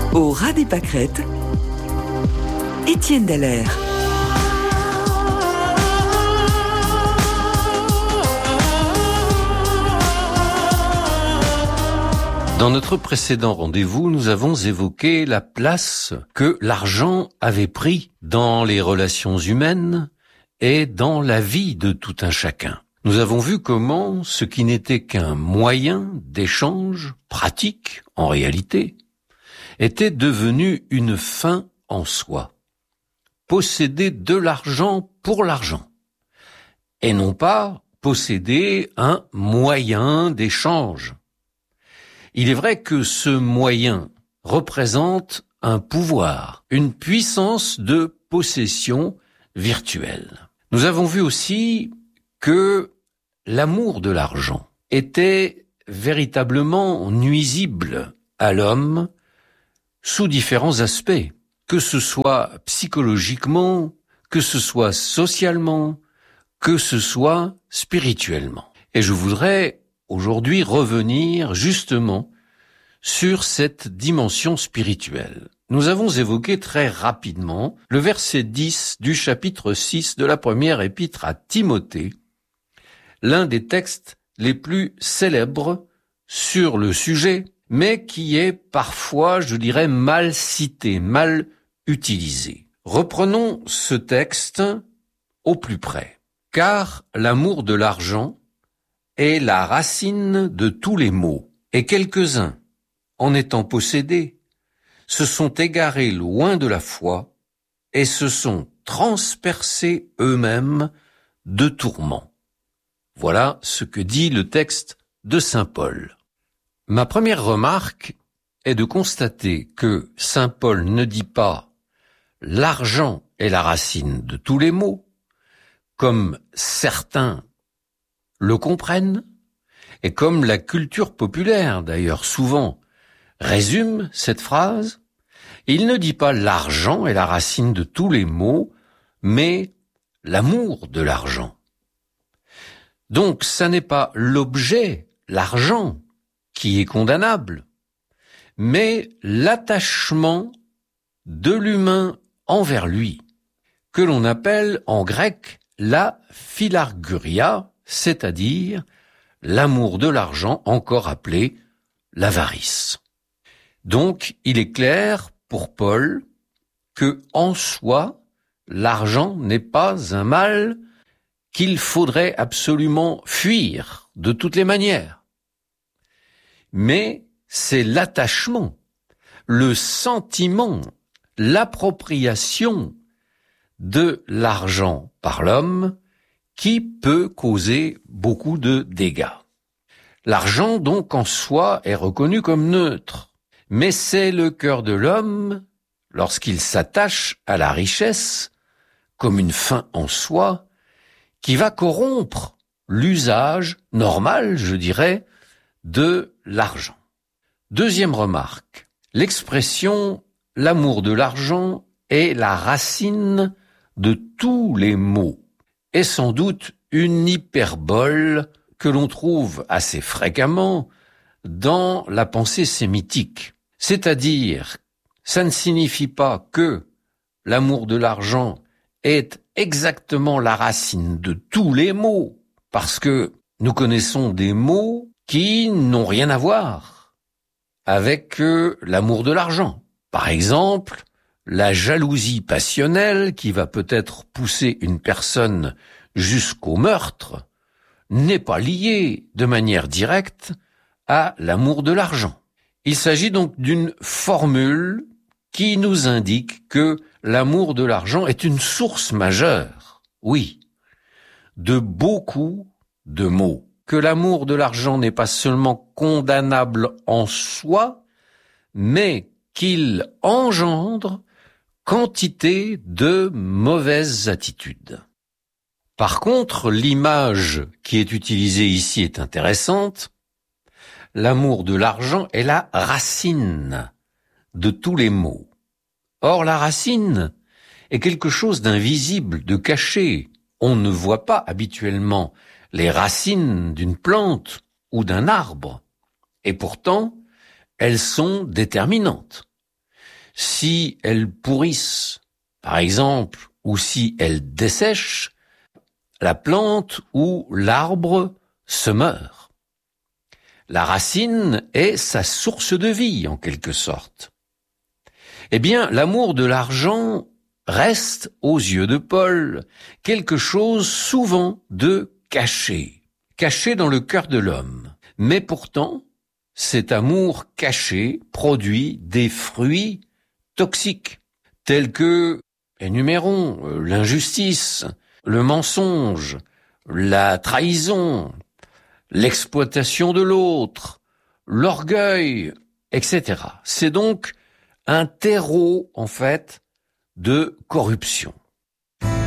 Au ras des pâquerettes, Étienne Dallaire. Dans notre précédent rendez-vous, nous avons évoqué la place que l'argent avait pris dans les relations humaines et dans la vie de tout un chacun. Nous avons vu comment ce qui n'était qu'un moyen d'échange pratique, en réalité, était devenu une fin en soi. Posséder de l'argent pour l'argent, et non pas posséder un moyen d'échange. Il est vrai que ce moyen représente un pouvoir, une puissance de possession virtuelle. Nous avons vu aussi que l'amour de l'argent était véritablement nuisible à l'homme sous différents aspects, que ce soit psychologiquement, que ce soit socialement, que ce soit spirituellement. Et je voudrais aujourd'hui revenir justement sur cette dimension spirituelle. Nous avons évoqué très rapidement le verset 10 du chapitre 6 de la première épître à Timothée, l'un des textes les plus célèbres sur le sujet, mais qui est parfois, je dirais, mal cité, mal utilisé. Reprenons ce texte au plus près. Car l'amour de l'argent est la racine de tous les maux, et quelques-uns, en étant possédés, se sont égarés loin de la foi et se sont transpercés eux-mêmes de tourments. Voilà ce que dit le texte de saint Paul. Ma première remarque est de constater que saint Paul ne dit pas « l'argent est la racine de tous les maux », comme certains le comprennent, et comme la culture populaire, d'ailleurs souvent, résume cette phrase. Il ne dit pas « l'argent est la racine de tous les maux », mais « l'amour de l'argent ». Donc, ça n'est pas l'objet, l'argent, qui est condamnable, mais l'attachement de l'humain envers lui, que l'on appelle en grec la philarguria, c'est-à-dire l'amour de l'argent, encore appelé l'avarice. Donc, il est clair pour Paul que, en soi, l'argent n'est pas un mal qu'il faudrait absolument fuir de toutes les manières. Mais c'est l'attachement, le sentiment, l'appropriation de l'argent par l'homme qui peut causer beaucoup de dégâts. L'argent, donc, en soi, est reconnu comme neutre, mais c'est le cœur de l'homme, lorsqu'il s'attache à la richesse, comme une fin en soi, qui va corrompre l'usage normal, je dirais, de l'argent. Deuxième remarque, l'expression « l'amour de l'argent est la racine de tous les maux » est sans doute une hyperbole que l'on trouve assez fréquemment dans la pensée sémitique. C'est-à-dire, ça ne signifie pas que l'amour de l'argent est exactement la racine de tous les maux, parce que nous connaissons des maux qui n'ont rien à voir avec l'amour de l'argent. Par exemple, la jalousie passionnelle qui va peut-être pousser une personne jusqu'au meurtre n'est pas liée de manière directe à l'amour de l'argent. Il s'agit donc d'une formule qui nous indique que l'amour de l'argent est une source majeure, oui, de beaucoup de maux. Que l'amour de l'argent n'est pas seulement condamnable en soi, mais qu'il engendre quantité de mauvaises attitudes. Par contre, l'image qui est utilisée ici est intéressante. L'amour de l'argent est la racine de tous les maux. Or, la racine est quelque chose d'invisible, de caché. On ne voit pas habituellement les racines d'une plante ou d'un arbre. Et pourtant, elles sont déterminantes. si elles pourrissent, par exemple, ou si elles dessèchent, la plante ou l'arbre se meurt. La racine est sa source de vie, en quelque sorte. Eh bien, l'amour de l'argent reste, aux yeux de Paul, quelque chose souvent de caché, caché dans le cœur de l'homme. Mais pourtant, cet amour caché produit des fruits toxiques, tels que, énumérons, l'injustice, le mensonge, la trahison, l'exploitation de l'autre, l'orgueil, etc. C'est donc un terreau, en fait, de corruption.